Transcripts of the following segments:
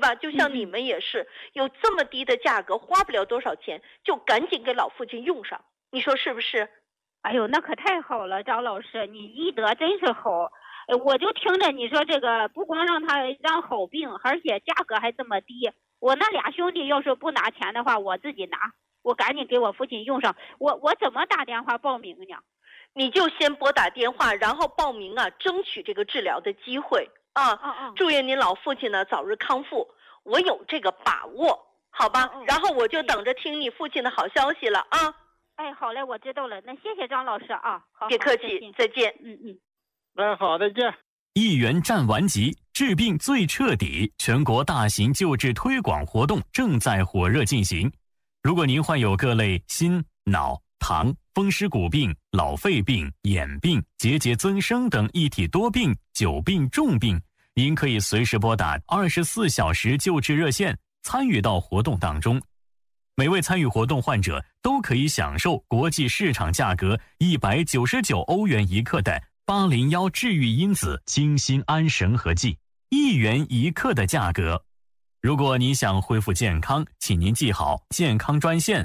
吧？就像你们也是有这么低的价格，花不了多少钱，就赶紧给老父亲用上，你说是不是？ 哎呦，那可太好了，张老师，你医德真是好。我就听着你说这个，不光让好病，而且价格还这么低。我那俩兄弟要是不拿钱的话，我自己拿，我赶紧给我父亲用上。我怎么打电话报名呢？ 你就先拨打电话，然后报名啊，争取这个治疗的机会啊。祝愿您老父亲呢早日康复，我有这个把握，好吧？然后我就等着听你父亲的好消息了啊。 哎，好嘞，我知道了。那谢谢张老师啊，好， 别客气，再见。 好的，见。 一元战完疾，治病最彻底，全国大型救治推广活动正在火热进行。如果您患有各类心、脑、糖、风湿骨病、老肺病、眼病、结节增生等一体多病、久病重病，您可以随时拨打24小时救治热线，参与到活动当中。每位参与活动患者都可以享受国际市场价格199欧元1克的801治愈因子精心安神和剂，1元1克的价格。如果你想恢复健康，请您记好健康专线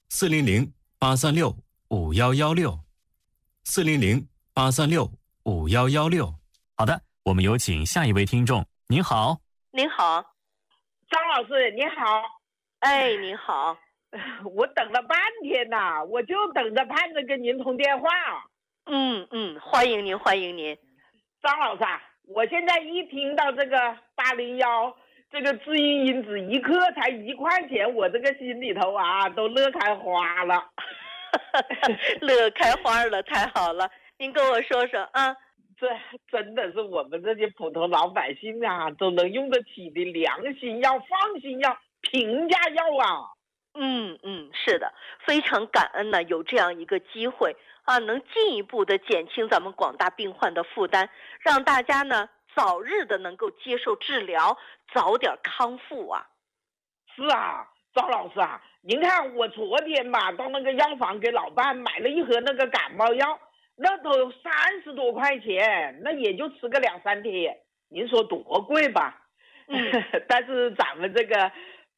400-836-5116，400-836-5116。好的，我们有请下一位听众。您好。 您好。 张老师你好。 哎，您好。 我等了半天呐，我就等着盼着跟您通电话。 欢迎您，欢迎您。 张老师啊，我现在一听到这个801这个治愈因子1克才1块钱，我这个心里头啊都乐开花了。 乐开花了，太好了。您跟我说说啊。 这真的是我们这些普通老百姓啊都能用得起的良心药、放心药、平价药啊。 是的，非常感恩呢，有这样一个机会啊，能进一步的减轻咱们广大病患的负担，让大家呢早日的能够接受治疗，早点康复啊。 是啊，赵老师啊，您看我昨天吧到那个药房给老伴买了一盒那个感冒药，那都30多块钱，那也就吃个2、3天，您说多贵吧？但是咱们这个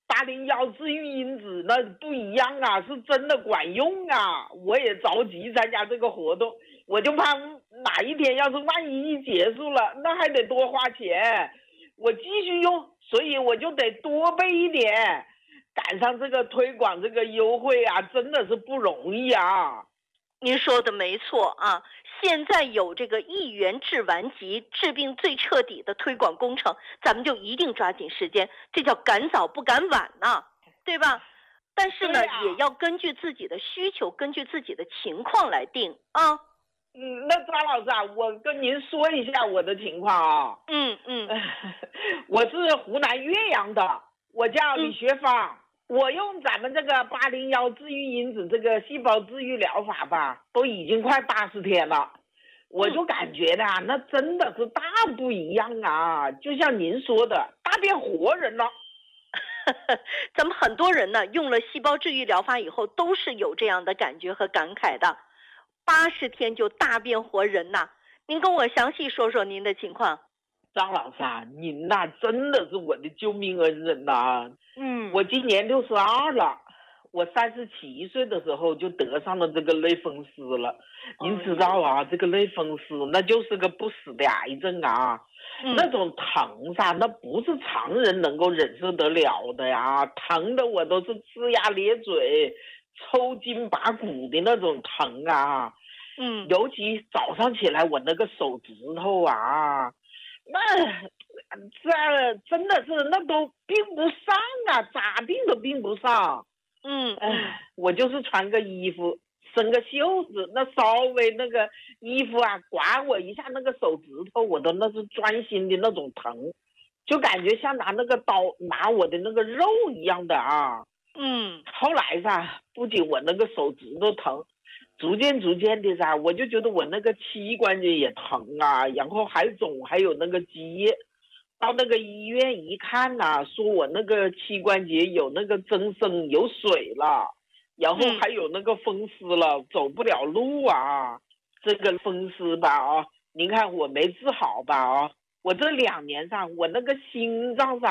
801治愈因子那不一样啊，是真的管用啊！我也着急参加这个活动，我就怕哪一天要是万一结束了，那还得多花钱，我继续用，所以我就得多备一点，赶上这个推广这个优惠啊，真的是不容易啊。 您说的没错啊，现在有这个1元治完疾、治病最彻底的推广工程，咱们就一定抓紧时间，这叫赶早不赶晚呐，对吧？但是呢，也要根据自己的需求，根据自己的情况来定啊。 那张老师啊，我跟您说一下我的情况啊。我是湖南岳阳的，我叫李学芳。我用咱们这个801治愈因子这个细胞治愈疗法吧，都已经快80天了，我就感觉的啊，那真的是大不一样啊！就像您说的，大变活人了。 咱们很多人呢，用了细胞治愈疗法以后，都是有这样的感觉和感慨的。80天就大变活人呐！您跟我详细说说您的情况。 张老师啊，您呐真的是我的救命恩人呐！我今年62了，我37岁的时候就得上了这个类风湿了。您知道啊，这个类风湿那就是个不死的癌症啊，那种疼噻，那不是常人能够忍受得了的呀，疼的我都是呲牙咧嘴、抽筋拔骨的那种疼啊。尤其早上起来我那个手指头啊，那这真的是那都并不上啊，咋病都病不上。我就是穿个衣服伸个袖子，那稍微那个衣服啊刮我一下那个手指头，我都那是钻心的那种疼，就感觉像拿那个刀拿我的那个肉一样的啊。后来噻，不仅我那个手指头疼，逐渐的噻，我就觉得我那个膝关节也疼啊，然后还肿，还有那个积液。到那个医院一看啊，说我那个膝关节有那个增生，有水了，然后还有那个风湿了，走不了路啊。这个风湿吧啊，您看我没治好吧啊，我这2年上我那个心脏上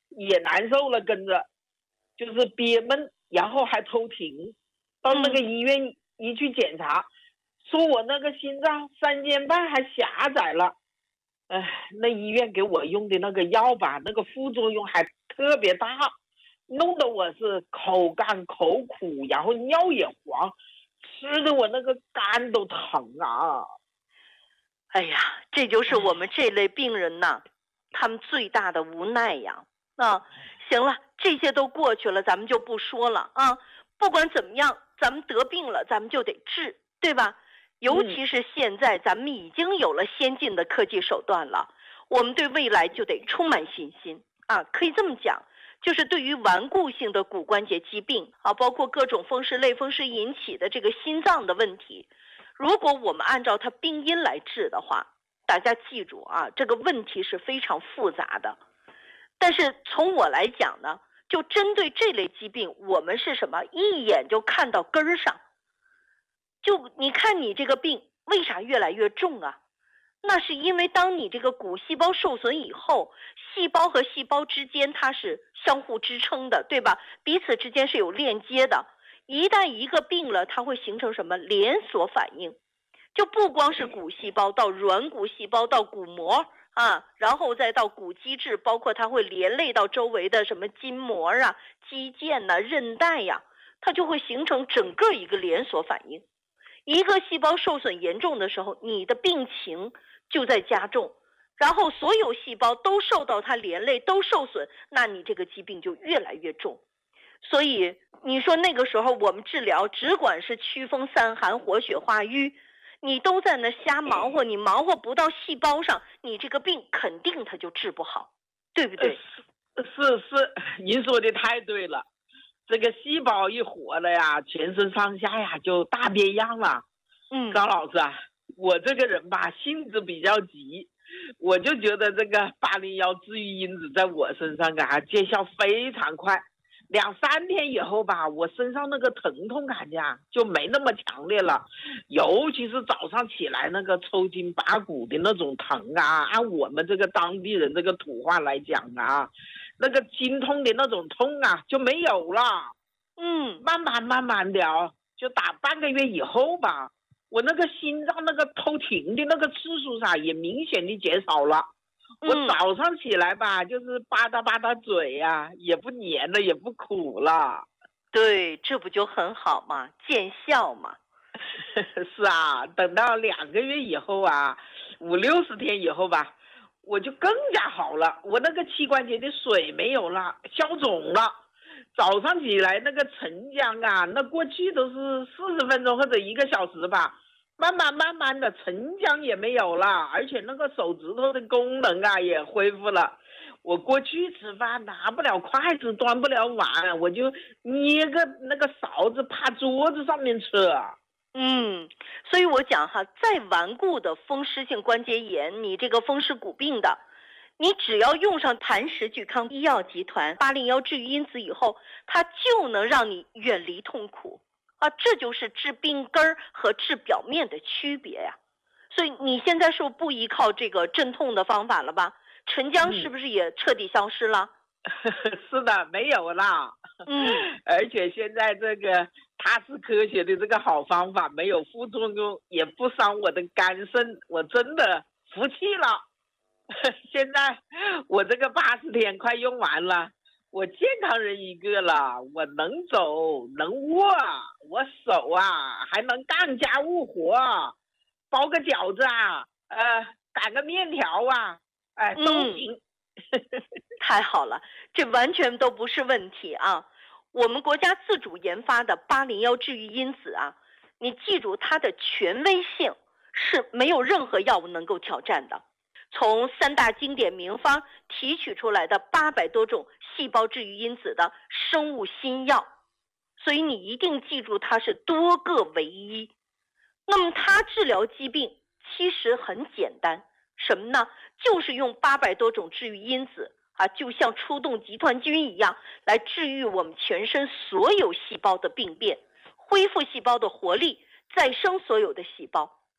也难受了，跟着就是憋闷，然后还偷停。到那个医院一去检查，说我那个心脏3间半还狭窄了。那医院给我用的那个药吧，那个副作用还特别大，弄得我是口干口苦，然后尿也黄，吃的我那个肝都疼啊。 哎呀，这就是我们这类病人呐，他们最大的无奈呀。行了，这些都过去了，咱们就不说了啊。不管怎么样，咱们得病了，咱们就得治，对吧？尤其是现在咱们已经有了先进的科技手段了，我们对未来就得充满信心啊。可以这么讲，就是对于顽固性的骨关节疾病啊，包括各种风湿类风湿引起的这个心脏的问题，如果我们按照它病因来治的话，大家记住啊，这个问题是非常复杂的。但是从我来讲呢，就针对这类疾病，我们是什么？一眼就看到根儿上。就你看你这个病为啥越来越重啊？那是因为当你这个骨细胞受损以后，细胞和细胞之间它是相互支撑的，对吧？彼此之间是有链接的。一旦一个病了，它会形成什么连锁反应？就不光是骨细胞到软骨细胞到骨膜啊，然后再到骨基质，包括它会连累到周围的什么筋膜啊、肌腱呐、韧带呀，它就会形成整个一个连锁反应。一个细胞受损严重的时候，你的病情就在加重，然后所有细胞都受到它连累，都受损，那你这个疾病就越来越重。所以你说那个时候我们治疗只管是祛风散寒活血化瘀，你都在那瞎忙活，你忙活不到细胞上，你这个病肯定它就治不好，对不对？ 是，您说的太对了。这个细胞一活了呀，全身上下呀就大变样了。高老师啊，我这个人吧性子比较急，我就觉得这个801治愈因子在我身上见效非常快。2、3天以后吧，我身上那个疼痛感呀就没那么强烈了，尤其是早上起来那个抽筋拔骨的那种疼啊，按我们这个当地人这个土话来讲啊，那个经痛的那种痛啊就没有了。慢慢的就打半个月以后吧，我那个心脏那个偷停的那个次数也明显的减少了。我早上起来吧，就是吧嗒嘴呀，也不黏了，也不苦了。 对，这不就很好嘛，见效嘛。 是啊，等到2个月以后啊，50、60天以后吧，我就更加好了。我那个膝关节的水没有了，消肿了。早上起来那个晨僵啊，那过去都是40分钟或者1个小时吧。慢慢的晨僵也没有了，而且那个手指头的功能也恢复了。我过去吃饭拿不了筷子，端不了碗，我就捏个那个勺子趴桌子上面吃。 所以我讲再顽固的风湿性关节炎，你这个风湿骨病的，你只要用上磐石聚康医药集团801治愈因子以后，它就能让你远离痛苦。这就是治病根儿和治表面的区别呀。所以你现在是不是不依靠这个镇痛的方法了吧？晨僵是不是也彻底消失了？ 是的，没有了。而且现在这个它是科学的这个好方法，没有副作用，也不伤我的肝肾，我真的服气了。现在我这个80天快用完了。我健康人一个了，我能走能握，我手还能干家务活，包个饺子擀个面条都行。 太好了，这完全都不是问题啊！我们国家自主研发的801治愈因子你记住它的权威性是没有任何药物能够挑战的。从3大经典名方提取出来的800多种细胞治愈因子的生物新药，所以你一定记住它是多个为一。那么它治疗疾病其实很简单，什么呢？就是用800多种治愈因子就像出动集团军一样，来治愈我们全身所有细胞的病变，恢复细胞的活力，再生所有的细胞。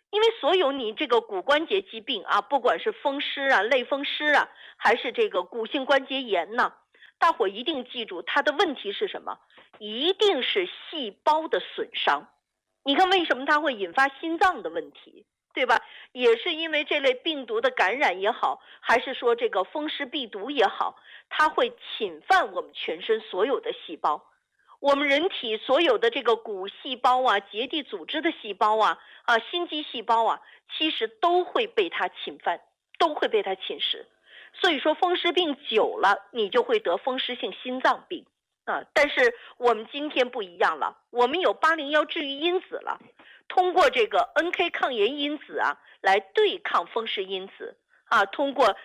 因为所有你这个骨关节疾病啊，不管是风湿啊、类风湿啊，还是这个骨性关节炎呢，大伙一定记住它的问题是什么？一定是细胞的损伤。你看为什么它会引发心脏的问题，对吧？也是因为这类病毒的感染也好，还是说这个风湿痹毒也好，它会侵犯我们全身所有的细胞。我们人体所有的这个骨细胞啊、结缔组织的细胞啊、心肌细胞啊，其实都会被它侵犯，都会被它侵蚀。所以说风湿病久了，你就会得风湿性心脏病啊。但是我们今天不一样了，我们有801治愈因子了，通过这个 NK 抗炎因子啊，来对抗风湿因子啊，通过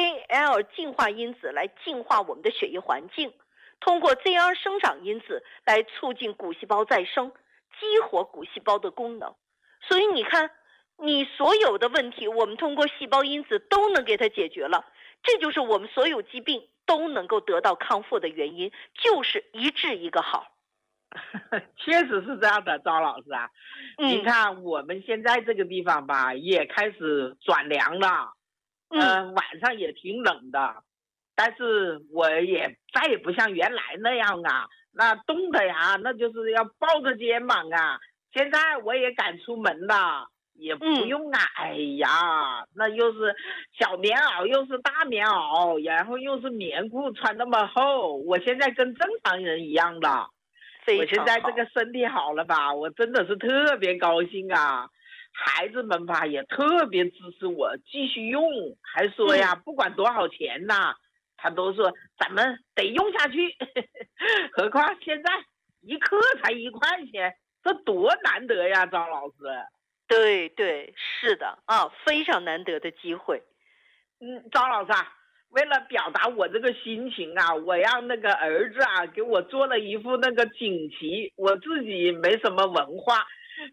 ZL 净化因子来净化我们的血液环境。通过 ZR 生长因子来促进骨细胞再生，激活骨细胞的功能。所以你看，你所有的问题，我们通过细胞因子都能给它解决了。这就是我们所有疾病都能够得到康复的原因，就是一治一个好。 确实是这样的，张老师啊。你看我们现在这个地方吧，也开始转凉了，晚上也挺冷的。但是我也再也不像原来那样啊，那冻的呀，那就是要抱着肩膀啊。现在我也敢出门了，也不用啊。哎呀，那又是小棉袄，又是大棉袄，然后又是棉裤穿那么厚，我现在跟正常人一样了。我现在这个身体好了吧，我真的是特别高兴啊。孩子们吧也特别支持我继续用，还说呀，不管多少钱呐，他都说咱们得用下去。何况现在一克才1块钱，这多难得呀，张老师。 对对，是的啊，非常难得的机会。 张老师啊，为了表达我这个心情啊，我让那个儿子啊给我做了一副那个锦旗，我自己没什么文化。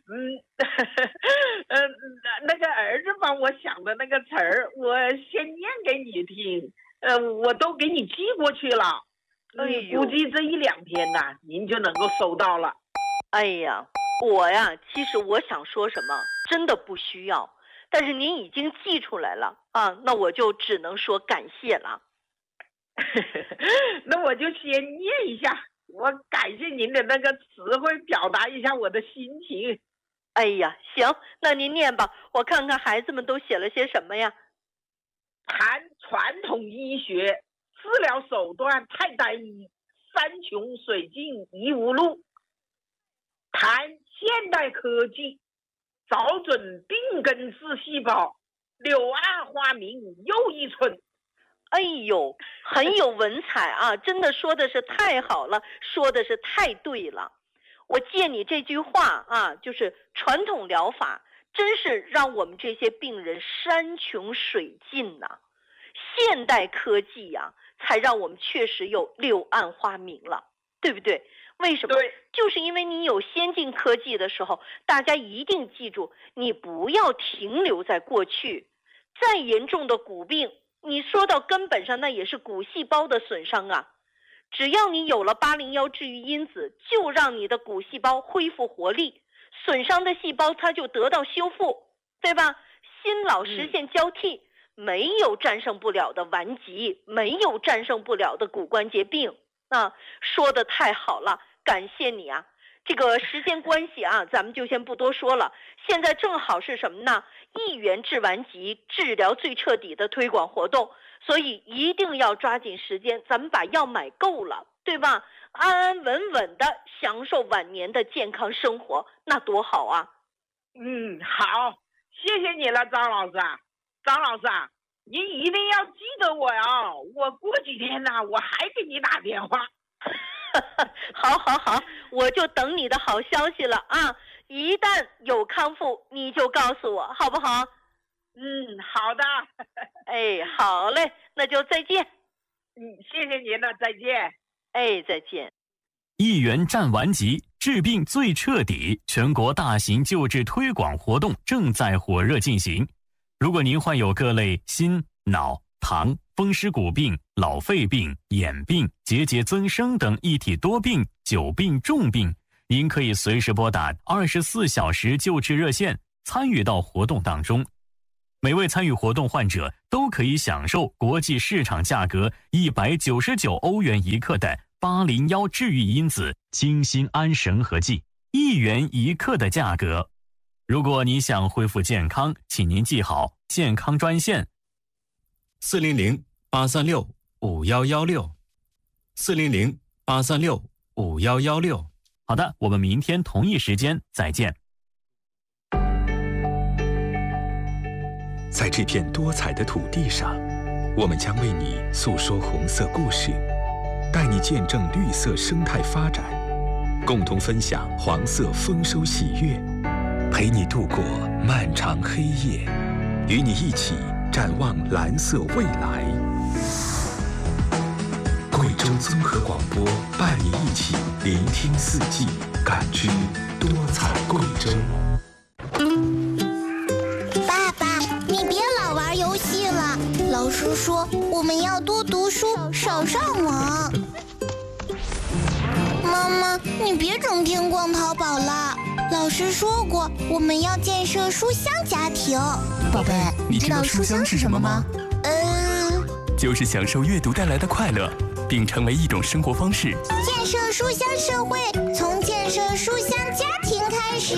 那个儿子帮我想的那个词儿，我先念给你听。我都给你寄过去了，估计这1、2天呐，您就能够收到了。 哎呀，我呀，其实我想说什么，真的不需要，但是您已经寄出来了啊，那我就只能说感谢了。 那我就先念一下，我感谢您的那个词汇，表达一下我的心情。 哎呀，行，那您念吧，我看看孩子们都写了些什么呀。 谈传统医学治疗手段太单一，山穷水尽疑无路。谈现代科技找准病根治细胞，柳暗花明又一村。 哎呦，很有文采啊，真的说的是太好了，说的是太对了。我借你这句话啊，就是传统疗法真是让我们这些病人山穷水尽呐。现代科技呀，才让我们确实有柳暗花明了，对不对？为什么？就是因为你有先进科技的时候，大家一定记住，你不要停留在过去。再严重的骨病，你说到根本上，那也是骨细胞的损伤啊。只要你有了801治愈因子，就让你的骨细胞恢复活力，损伤的细胞它就得到修复，对吧？新老实现交替，没有战胜不了的顽疾，没有战胜不了的骨关节病啊！说的太好了，感谢你啊！这个时间关系啊，咱们就先不多说了。现在正好是什么呢？1元治顽疾，治疗最彻底的推广活动，所以一定要抓紧时间，咱们把药买够了，对吧？安安稳稳的享受晚年的健康生活，那多好啊！ 好，谢谢你了，张老师啊。张老师啊，您一定要记得我呀！我过几天呢，我还给你打电话。 好，我就等你的好消息了啊！一旦有康复，你就告诉我，好不好？ 好的。 哎，好嘞，那就再见。 谢谢您了，再见。 哎，再见。 1元战顽疾，治病最彻底，全国大型救治推广活动正在火热进行。如果您患有各类心、脑、糖、风湿骨病、老肺病、眼病、结节增生等一体多病、久病重病，您可以随时拨打24小时救治热线参与到活动当中。每位参与活动患者都可以享受国际市场价格199欧元1克的801治愈因子精心安神和剂，1元1克的价格。如果你想恢复健康，请您记好健康专线：400-836-5116，400-836-5116。好的，我们明天同一时间再见。 在这片多彩的土地上，我们将为你诉说红色故事，带你见证绿色生态发展，共同分享黄色丰收喜悦，陪你度过漫长黑夜，与你一起展望蓝色未来。贵州综合广播伴你一起聆听四季，感知多彩贵州。 爸爸，你别老玩游戏了，老师说我们要多读书，少上网。妈妈，你别整天逛淘宝了，老师说过我们要建设书香家庭。 宝贝，你知道书香是什么吗？ 就是享受阅读带来的快乐，并成为一种生活方式。 建设书香社会，从建设书香家庭开始。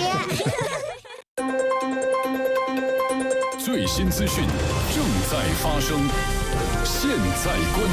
最新资讯正在发生，现在关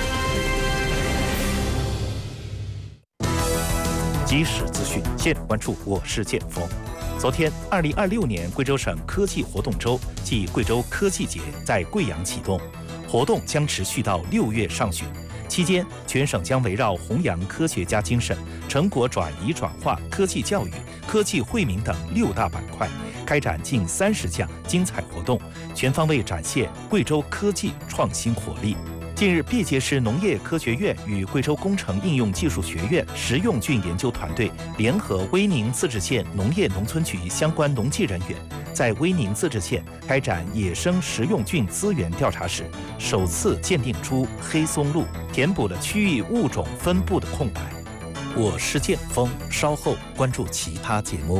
注。即时资讯，现关注。我是建峰。昨天，2026年贵州省科技活动周暨贵州科技节在贵阳启动，活动将持续到6月上旬。期间，全省将围绕弘扬科学家精神、成果转移转化、科技教育、科技惠民等6大板块，开展近30项精彩活动，全方位展现贵州科技创新活力。近日，毕节市农业科学院与贵州工程应用技术学院食用菌研究团队联合威宁自治县农业农村局相关农技人员，在威宁自治县开展野生食用菌资源调查时，首次鉴定出黑松露，填补了区域物种分布的空白。我是建峰，稍后关注其他节目。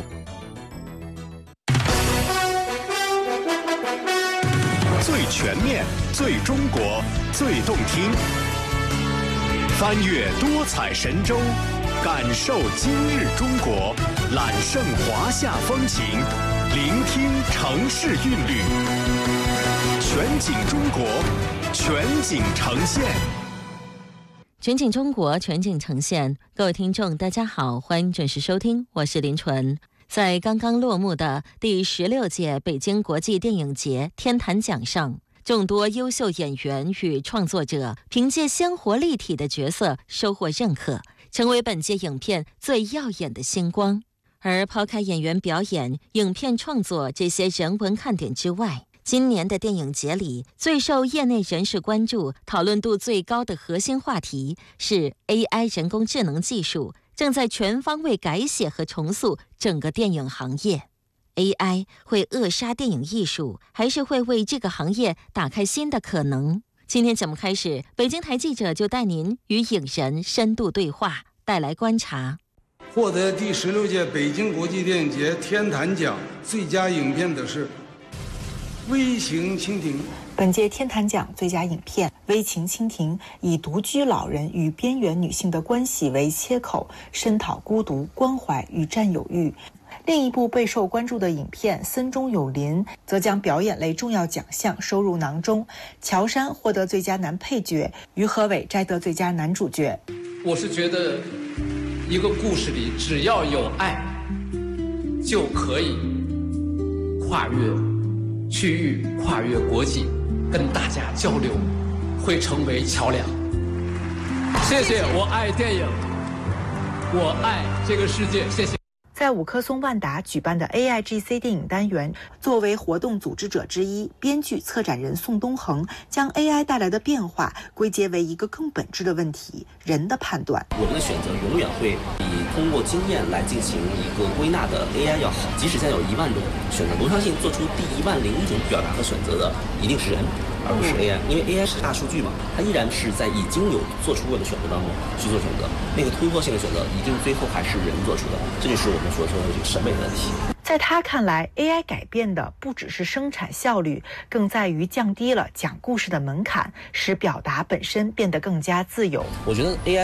最全面、最中国、最动听，翻越多彩神州，感受今日中国，揽胜华夏风情，聆听城市韵律，全景中国，全景呈现。 全景中国，全景呈现。各位听众，大家好，欢迎准时收听，我是林纯。在刚刚落幕的第16届北京国际电影节天坛奖上，众多优秀演员与创作者凭借鲜活立体的角色收获认可，成为本届影片最耀眼的星光。而抛开演员表演、影片创作这些人文看点之外，今年的电影节里最受业内人士关注、讨论度最高的核心话题是 AI 人工智能技术正在全方位改写和重塑整个电影行业。AI 会扼杀电影艺术，还是会为这个行业打开新的可能？今天节目开始，北京台记者就带您与影人深度对话，带来观察。 获得第16届北京国际电影节天坛奖最佳影片的是《微情蜻蜓》。 本届天坛奖最佳影片《微情蜻蜓》以独居老人与边缘女性的关系为切口，深讨孤独、关怀与占有欲。另一部备受关注的影片《森中有林》则将表演类重要奖项收入囊中，乔杉获得最佳男配角，于和伟摘得最佳男主角。 我是觉得一个故事里只要有爱，就可以跨越区域、跨越国际，跟大家交流，会成为桥梁。谢谢，我爱电影，我爱这个世界，谢谢。 在五棵松万达举办的 AIGC 电影单元，作为活动组织者之一，编剧、策展人宋东恒将 AI 带来的变化归结为一个更本质的问题：人的判断。 我们的选择永远会比通过经验来进行一个归纳的 AI 要好。即使现在有1万种选择，我相信做出第10001种表达和选择的一定是人。 而不是 AI，因为 AI 是大数据嘛，它依然是在已经有做出过的选择当中去做选择，那个突破性的选择一定最后还是人做出的，这就是我们所说的这个审美的问题。 在他看来 ，AI 改变的不只是生产效率，更在于降低了讲故事的门槛，使表达本身变得更加自由。 我觉得 AI